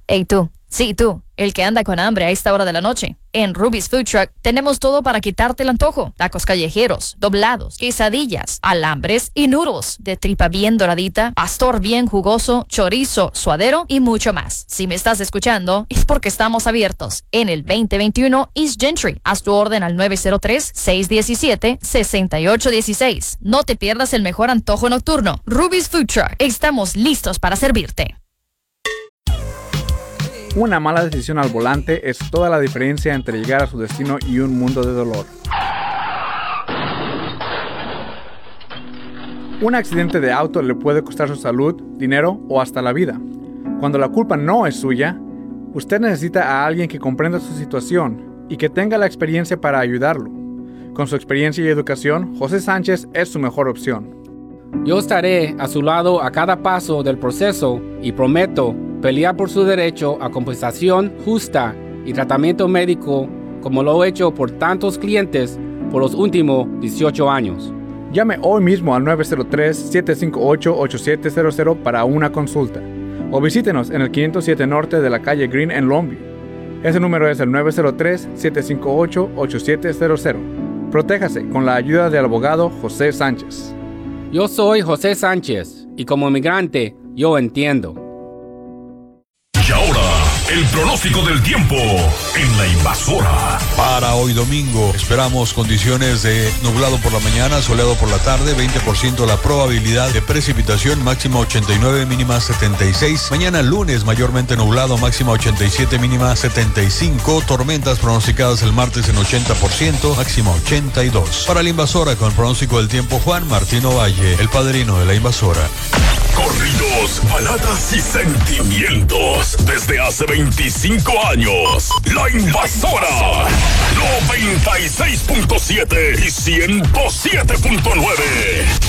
Hey tú, sí tú, el que anda con hambre a esta hora de la noche. En Ruby's Food Truck tenemos todo para quitarte el antojo. Tacos callejeros, doblados, quesadillas, alambres y noodles de tripa bien doradita, pastor bien jugoso, chorizo, suadero y mucho más. Si me estás escuchando, es porque estamos abiertos en el 2021 East Gentry. Haz tu orden al 903-617-6816. No te pierdas el mejor antojo nocturno. Ruby's Food Truck. Estamos listos para servirte. Una mala decisión al volante es toda la diferencia entre llegar a su destino y un mundo de dolor. Un accidente de auto le puede costar su salud, dinero o hasta la vida. Cuando la culpa no es suya, usted necesita a alguien que comprenda su situación y que tenga la experiencia para ayudarlo. Con su experiencia y educación, José Sánchez es su mejor opción. Yo estaré a su lado a cada paso del proceso y prometo pelear por su derecho a compensación justa y tratamiento médico como lo he hecho por tantos clientes por los últimos 18 años. Llame hoy mismo al 903-758-8700 para una consulta o visítenos en el 507 Norte de la calle Green en Longview. Ese número es el 903-758-8700. Protéjase con la ayuda del abogado José Sánchez. Yo soy José Sánchez y como inmigrante yo entiendo. Y ahora, el pronóstico del tiempo en La Invasora. Para hoy domingo esperamos condiciones de nublado por la mañana, soleado por la tarde, 20% la probabilidad de precipitación, máxima 89, mínima 76. Mañana lunes mayormente nublado, máxima 87, mínima 75. Tormentas pronosticadas el martes en 80%, máxima 82. Para La Invasora con el pronóstico del tiempo, Juan Martino Valle, el padrino de La Invasora. Corridos, baladas y sentimientos desde hace 25 años. La Invasora 96.7 y 107.9.